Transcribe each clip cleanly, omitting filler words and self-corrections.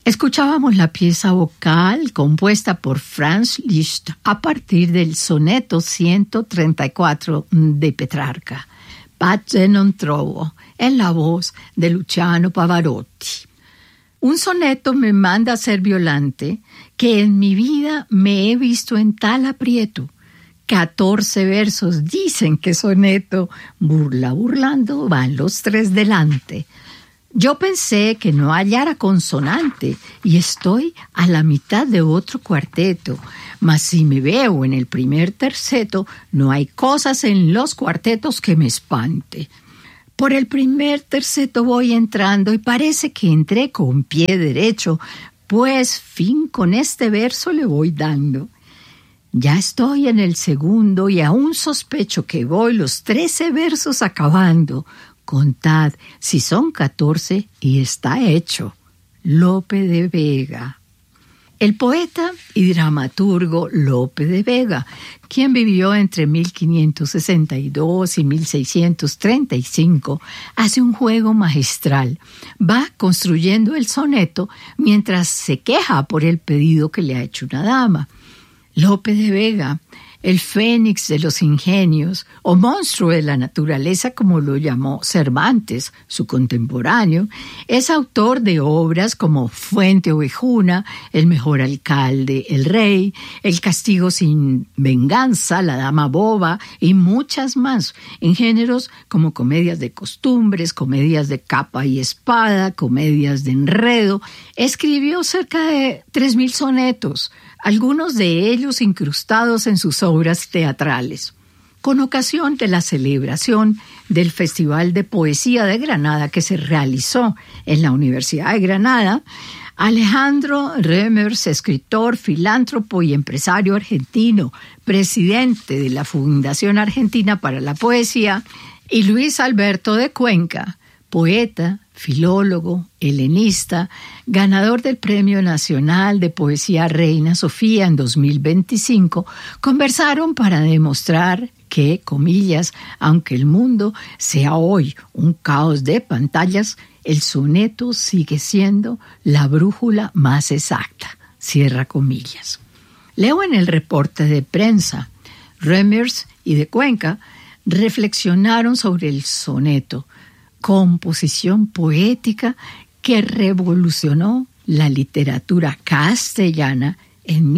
Escuchábamos la pieza vocal compuesta por Franz Liszt a partir del soneto 134 de Petrarca, Pace non trovo, en la voz de Luciano Pavarotti. Un soneto me manda a ser Violante, que en mi vida me he visto en tal aprieto. 14 versos dicen que soneto, burlando van los 3 delante. Yo pensé que no hallara consonante y estoy a la mitad de otro cuarteto, mas si me veo en el primer terceto, no hay cosas en los cuartetos que me espante. Por el primer terceto voy entrando y parece que entré con pie derecho, pues fin con este verso le voy dando. Ya estoy en el segundo y aún sospecho que voy los 13 versos acabando. Contad si son 14 y está hecho. Lope de Vega. El poeta y dramaturgo Lope de Vega, quien vivió entre 1562 y 1635, hace un juego magistral. Va construyendo el soneto mientras se queja por el pedido que le ha hecho una dama. Lope de Vega, el fénix de los ingenios, o monstruo de la naturaleza como lo llamó Cervantes, su contemporáneo, es autor de obras como Fuente Ovejuna, El mejor alcalde, El rey, El castigo sin venganza, La dama boba y muchas más, en géneros como comedias de costumbres, comedias de capa y espada, comedias de enredo. Escribió cerca de 3.000 sonetos, algunos de ellos incrustados en sus obras teatrales. Con ocasión de la celebración del Festival de Poesía de Granada que se realizó en la Universidad de Granada, Alejandro Remers, escritor, filántropo y empresario argentino, presidente de la Fundación Argentina para la Poesía, y Luis Alberto de Cuenca, poeta, filólogo, helenista, ganador del Premio Nacional de Poesía Reina Sofía en 2025, conversaron para demostrar que, comillas, aunque el mundo sea hoy un caos de pantallas, el soneto sigue siendo la brújula más exacta, cierra comillas. Leo en el reporte de prensa, Remers y de Cuenca reflexionaron sobre el soneto, composición poética que revolucionó la literatura castellana en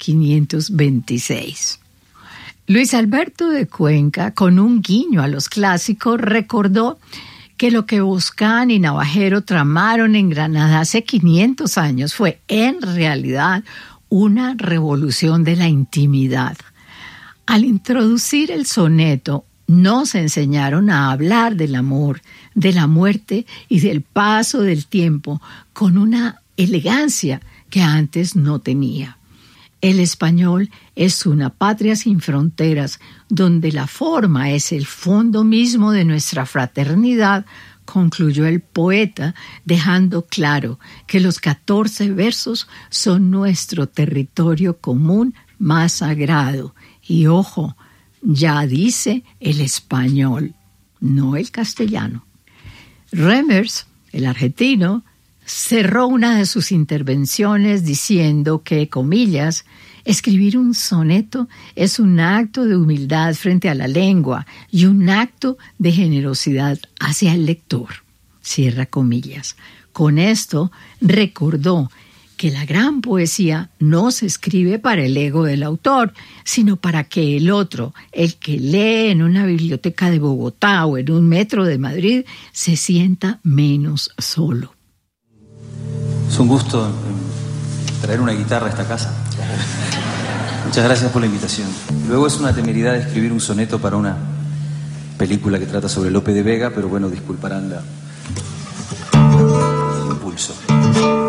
1526. Luis Alberto de Cuenca, con un guiño a los clásicos, recordó que lo que Boscán y Navajero tramaron en Granada hace 500 años fue, en realidad, una revolución de la intimidad. Al introducir el soneto, nos enseñaron a hablar del amor, de la muerte y del paso del tiempo con una elegancia que antes no tenía. El español es una patria sin fronteras, donde la forma es el fondo mismo de nuestra fraternidad, concluyó el poeta, dejando claro que los 14 versos son nuestro territorio común más sagrado. Y ojo, ya dice el español, no el castellano. Remers, el argentino, cerró una de sus intervenciones diciendo que, comillas, escribir un soneto es un acto de humildad frente a la lengua y un acto de generosidad hacia el lector, cierra comillas. Con esto recordó que la gran poesía no se escribe para el ego del autor, sino para que el otro, el que lee en una biblioteca de Bogotá o en un metro de Madrid, se sienta menos solo. Es un gusto traer una guitarra a esta casa. Muchas gracias por la invitación. Luego es una temeridad escribir un soneto para una película que trata sobre Lope de Vega, pero bueno, disculparán el impulso.